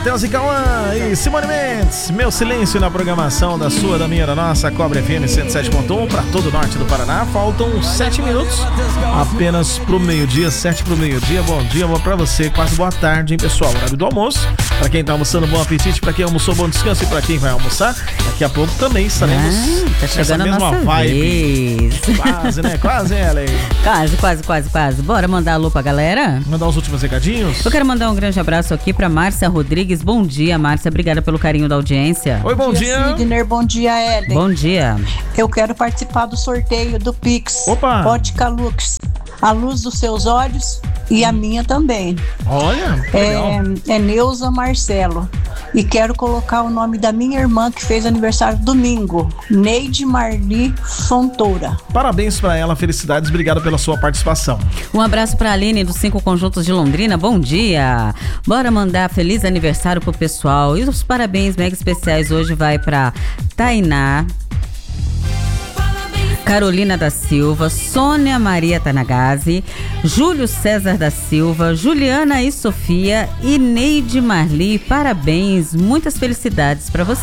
Matheus e Cauã e Simone Mendes. Meu silêncio na programação da sua, da minha, da nossa Cobre FM 107.1 para todo o norte do Paraná. Faltam 7 minutos apenas pro meio-dia, 7 pro meio-dia. Bom dia, bom pra você, quase boa tarde, hein, pessoal? Horário do almoço. Pra quem tá almoçando, bom apetite. Pra quem almoçou, bom descanso. E pra quem vai almoçar, daqui a pouco também estaremos tá chegando essa mesma vibe. Quase, né? Quase, Ellen. Quase. Bora mandar alô pra galera? Mandar os últimos recadinhos? Eu quero mandar um grande abraço aqui pra Márcia Rodrigues. Bom dia, Márcia. Obrigada pelo carinho da audiência. Oi, bom dia. Sidner, bom dia, Ellen. Bom dia. Eu quero participar do sorteio do Pix. Opa! Ótica Lux. A luz dos seus olhos e a minha também. Olha, legal. É Neuza Marcelo. E quero colocar o nome da minha irmã que fez aniversário domingo, Neide Marli Fontoura. Parabéns pra ela, felicidades, obrigado pela sua participação. Um abraço pra Aline dos 5 Conjuntos de Londrina, bom dia. Bora mandar feliz aniversário pro pessoal. E os parabéns mega especiais hoje vai pra Tainá, Carolina da Silva, Sônia Maria Tanagazzi, Júlio César da Silva, Juliana e Sofia e Neide Marli. Parabéns, muitas felicidades para você.